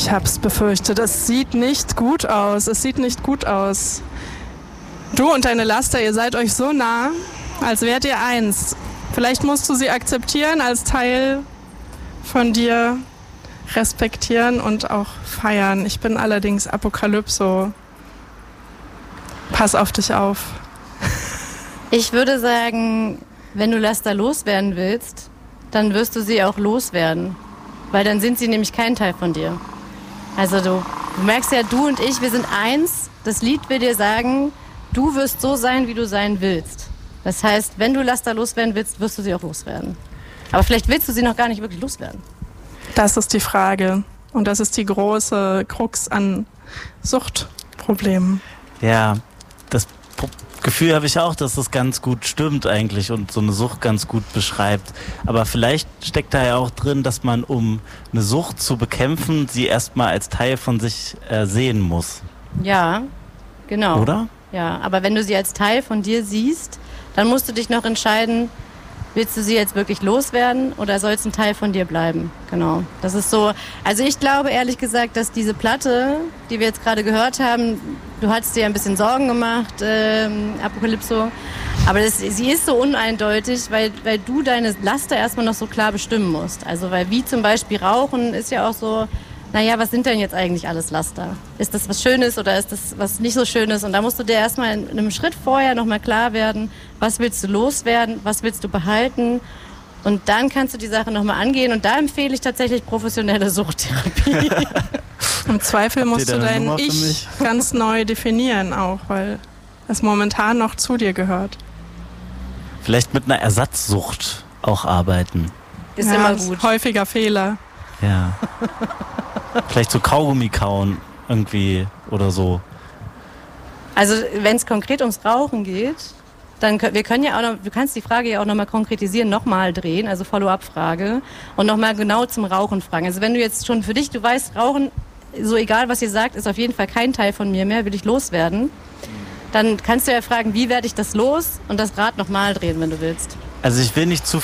Ich hab's befürchtet. Es sieht nicht gut aus. Es sieht nicht gut aus. Du und deine Laster, ihr seid euch so nah, als wärt ihr eins. Vielleicht musst du sie akzeptieren als Teil von dir, respektieren und auch feiern. Ich bin allerdings Apokalypso. Pass auf dich auf. Ich würde sagen, wenn du Laster loswerden willst, dann wirst du sie auch loswerden. Weil dann sind sie nämlich kein Teil von dir. Also du merkst ja, du und ich, wir sind eins. Das Lied will dir sagen, du wirst so sein, wie du sein willst. Das heißt, wenn du Laster loswerden willst, wirst du sie auch loswerden. Aber vielleicht willst du sie noch gar nicht wirklich loswerden. Das ist die Frage. Und das ist die große Krux an Suchtproblemen. Ja, das Gefühl habe ich auch, dass das ganz gut stimmt eigentlich und so eine Sucht ganz gut beschreibt. Aber vielleicht steckt da ja auch drin, dass man, um eine Sucht zu bekämpfen, sie erstmal als Teil von sich sehen muss. Ja, genau. Oder? Ja, aber wenn du sie als Teil von dir siehst, dann musst du dich noch entscheiden, willst du sie jetzt wirklich loswerden oder soll es ein Teil von dir bleiben? Genau. Das ist so. Also ich glaube ehrlich gesagt, dass diese Platte, die wir jetzt gerade gehört haben, du hattest dir ein bisschen Sorgen gemacht, Apokalypso, aber sie ist so uneindeutig, weil du deine Laster erstmal noch so klar bestimmen musst. Also weil wie zum Beispiel Rauchen ist ja auch so, naja, was sind denn jetzt eigentlich alles Laster? Ist das was Schönes oder ist das was nicht so Schönes? Und da musst du dir erstmal in einem Schritt vorher nochmal klar werden, was willst du loswerden, was willst du behalten? Und dann kannst du die Sache nochmal angehen. Und da empfehle ich tatsächlich professionelle Suchttherapie. Im Zweifel musst du dein Ich ganz neu definieren auch, weil es momentan noch zu dir gehört. Vielleicht mit einer Ersatzsucht auch arbeiten. Ist immer gut. Häufiger Fehler. Ja. Vielleicht so Kaugummi kauen irgendwie oder so. Also wenn es konkret ums Rauchen geht, dann du kannst die Frage ja auch nochmal konkretisieren, nochmal drehen, also Follow-up-Frage und nochmal genau zum Rauchen fragen. Also wenn du jetzt schon für dich, du weißt, Rauchen, so egal was ihr sagt, ist auf jeden Fall kein Teil von mir mehr, will ich loswerden, dann kannst du ja fragen, wie werde ich das los und das Rad nochmal drehen, wenn du willst. Also ich will nicht zu